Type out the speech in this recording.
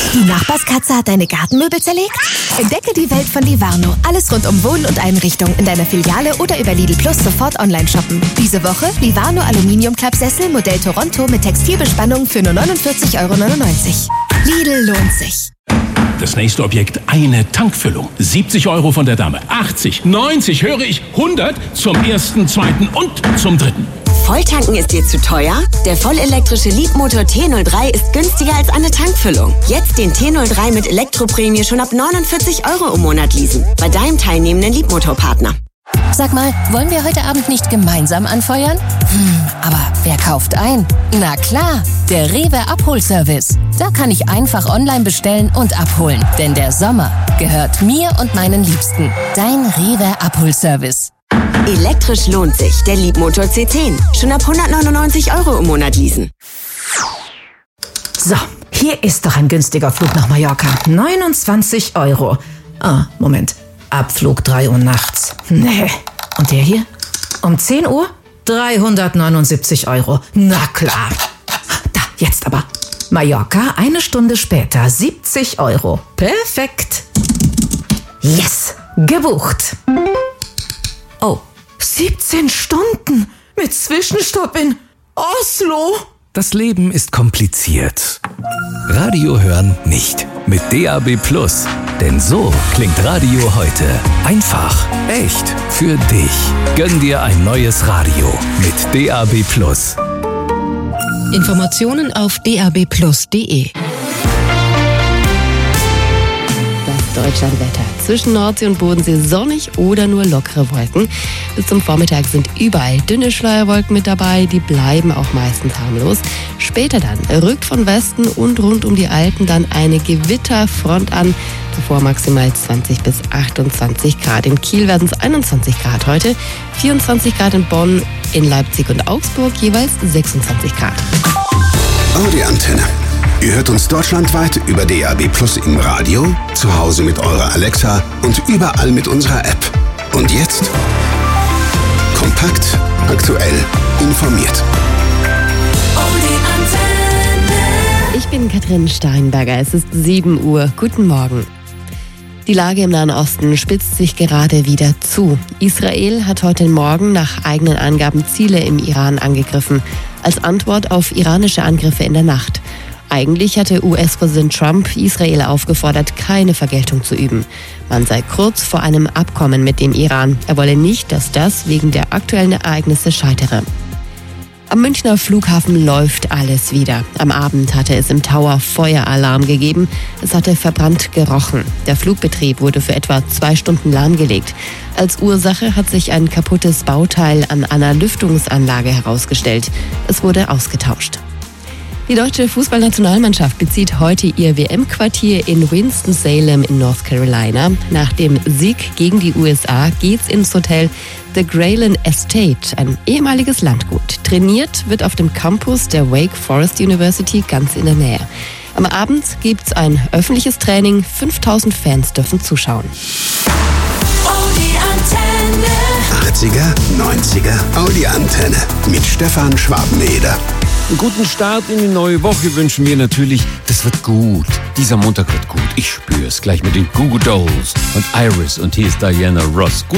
Die Nachbarskatze hat deine Gartenmöbel zerlegt? Entdecke die Welt von Livarno. Alles rund um Wohnen und Einrichtung in deiner Filiale oder über Lidl Plus sofort online shoppen. Diese Woche Livarno Aluminium-Klappsessel Modell Toronto mit Textilbespannung für nur 49,99 €. Lidl lohnt sich. Das nächste Objekt, eine Tankfüllung. 70 € von der Dame. 80, 90, höre ich, 100 zum ersten, zweiten und zum dritten. Volltanken ist dir zu teuer? Der vollelektrische Leapmotor T03 ist günstiger als eine Tankfüllung. Jetzt den T03 mit Elektroprämie schon ab 49 € im Monat leasen. Bei deinem teilnehmenden Leapmotor-Partner. Sag mal, wollen wir heute Abend nicht gemeinsam anfeuern? Aber wer kauft ein? Na klar, der Rewe Abholservice. Da kann ich einfach online bestellen und abholen. Denn der Sommer gehört mir und meinen Liebsten. Dein Rewe Abholservice. Elektrisch lohnt sich. Der Leapmotor C10. Schon ab 199 € im Monat leasen. So, hier ist doch ein günstiger Flug nach Mallorca. 29 €. Ah, Moment. Abflug 3 Uhr nachts. Nee. Und der hier? Um 10 Uhr? 379 €. Na klar. Da, jetzt aber. Mallorca, 1 Stunde später, 70 €. Perfekt. Yes, gebucht. Oh, 17 Stunden mit Zwischenstopp in Oslo. Das Leben ist kompliziert. Radio hören nicht. Mit DAB+. Denn so klingt Radio heute. Einfach, echt, für dich. Gönn dir ein neues Radio mit DAB+. Informationen auf dabplus.de. Deutschlandwetter. Zwischen Nordsee und Bodensee sonnig oder nur lockere Wolken. Bis zum Vormittag sind überall dünne Schleierwolken mit dabei, die bleiben auch meistens harmlos. Später dann rückt von Westen und rund um die Alpen dann eine Gewitterfront an. Davor maximal 20 bis 28 Grad. In Kiel werden es 21 Grad heute, 24 Grad in Bonn, in Leipzig und Augsburg jeweils 26 Grad. Audi-Antenne. Ihr hört uns deutschlandweit über DAB+ im Radio, zu Hause mit eurer Alexa und überall mit unserer App. Und jetzt? Kompakt, aktuell, informiert. Ich bin Katrin Steinberger, es ist 7 Uhr. Guten Morgen. Die Lage im Nahen Osten spitzt sich gerade wieder zu. Israel hat heute Morgen nach eigenen Angaben Ziele im Iran angegriffen, als Antwort auf iranische Angriffe in der Nacht. Eigentlich hatte US-Präsident Trump Israel aufgefordert, keine Vergeltung zu üben. Man sei kurz vor einem Abkommen mit dem Iran. Er wolle nicht, dass das wegen der aktuellen Ereignisse scheitere. Am Münchner Flughafen läuft alles wieder. Am Abend hatte es im Tower Feueralarm gegeben. Es hatte verbrannt gerochen. Der Flugbetrieb wurde für etwa 2 Stunden lahmgelegt. Als Ursache hat sich ein kaputtes Bauteil an einer Lüftungsanlage herausgestellt. Es wurde ausgetauscht. Die deutsche Fußballnationalmannschaft bezieht heute ihr WM-Quartier in Winston-Salem in North Carolina. Nach dem Sieg gegen die USA geht's ins Hotel The Grayland Estate, ein ehemaliges Landgut. Trainiert wird auf dem Campus der Wake Forest University ganz in der Nähe. Am Abend gibt's ein öffentliches Training. 5000 Fans dürfen zuschauen. 80er, 90er, Audi-Antenne mit Stefan Schwabeneder. Einen guten Start in die neue Woche wünschen wir natürlich. Das wird gut. Dieser Montag wird gut. Ich spür's. Gleich mit den Goo Goo Dolls und Iris. Und hier ist Diana Ross. Gut.